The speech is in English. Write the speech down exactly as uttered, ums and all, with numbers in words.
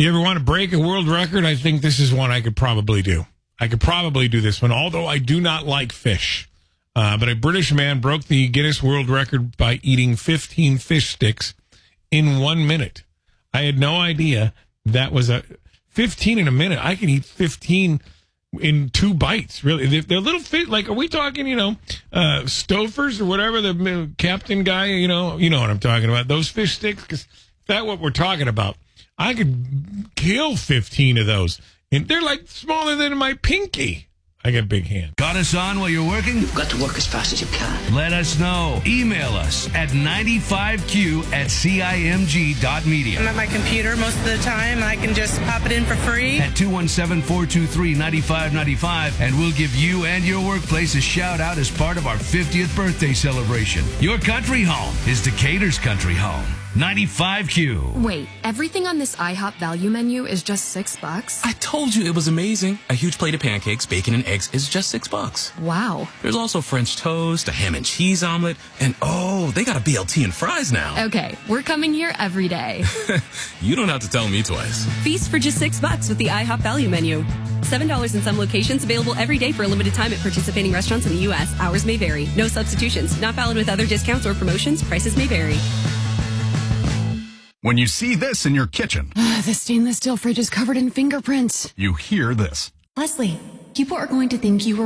You ever want to break a world record? I think this is one I could probably do. I could probably do this one, although I do not like fish. Uh, but a British man broke the Guinness World Record by eating fifteen fish sticks in one minute. I had no idea that was a fifteen in a minute. I can eat fifteen in two bites. Really, they're, they're little fish. Like, are we talking? You know, uh, Stofers or whatever the captain guy. You know, you know what I'm talking about. Those fish sticks. Because that's what we're talking about. I could kill fifteen of those, and they're like smaller than my pinky. I got big hands. Got us on while you're working? You've got to work as fast as you can. Let us know. Email us at ninety-five Q at cimg dot media. I'm at my computer most of the time, and I can just pop it in for free. At two one seven, four two three, nine five nine five, and we'll give you and your workplace a shout out as part of our fiftieth birthday celebration. Your country home is Decatur's country home. ninety-five Q. Wait, everything on this IHOP value menu is just six bucks? I told you it was amazing. A huge plate of pancakes, bacon, and eggs is just six bucks. Wow. There's also French toast, a ham and cheese omelet, and oh, they got a B L T and fries now. Okay, we're coming here every day. You don't have to tell me twice. Feast for just six bucks with the IHOP value menu. Seven dollars in some locations, available every day for a limited time at participating restaurants in the U S. Hours may vary. No substitutions. Not valid with other discounts or promotions. Prices may vary. When you see this in your kitchen, The stainless steel fridge is covered in fingerprints. you hear this. Leslie, people are going to think you were